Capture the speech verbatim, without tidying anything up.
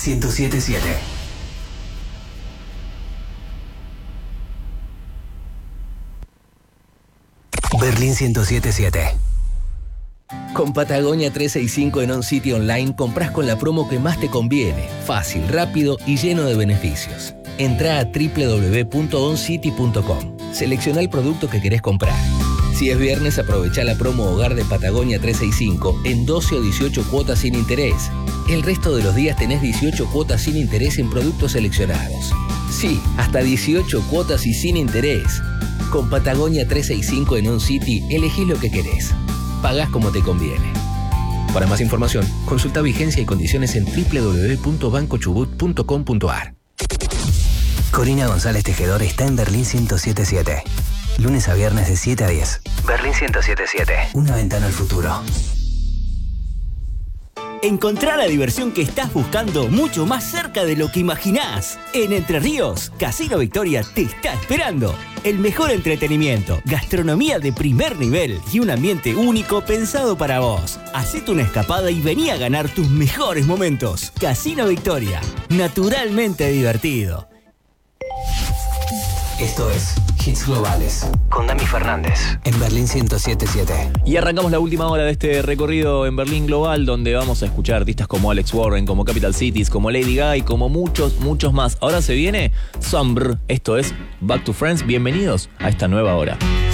ciento siete punto siete. Berlín ciento siete punto siete. Con Patagonia trescientos sesenta y cinco en OnCity Online compras con la promo que más te conviene, fácil, rápido y lleno de beneficios. Entrá a doble u doble u doble u punto oncity punto com. Selecciona el producto que querés comprar. Si es viernes, aprovechá la promo Hogar de Patagonia trescientos sesenta y cinco en doce o dieciocho cuotas sin interés. El resto de los días tenés dieciocho cuotas sin interés en productos seleccionados. Sí, hasta dieciocho cuotas y sin interés. Con Patagonia trescientos sesenta y cinco en OnCity, elegís lo que querés. Pagás como te conviene. Para más información, consulta vigencia y condiciones en doble u doble u doble u punto banco chubut punto com punto a r. Corina González Tejedor está en Berlín ciento siete punto siete. Lunes a viernes de siete a diez. Berlín ciento siete punto siete. Una ventana al futuro. Encontrá la diversión que estás buscando mucho más cerca de lo que imaginás. En Entre Ríos, Casino Victoria te está esperando. El mejor entretenimiento, gastronomía de primer nivel y un ambiente único pensado para vos. Hacete una escapada y vení a ganar tus mejores momentos. Casino Victoria, naturalmente divertido. Esto es Hits Globales con Dami Fernández en Berlín ciento siete punto siete. Y arrancamos la última hora de este recorrido en Berlín Global, donde vamos a escuchar artistas como Alex Warren, como Capital Cities, como Lady Gaga y como muchos, muchos más. Ahora se viene Sombr, esto es Back to Friends. Bienvenidos a esta nueva hora.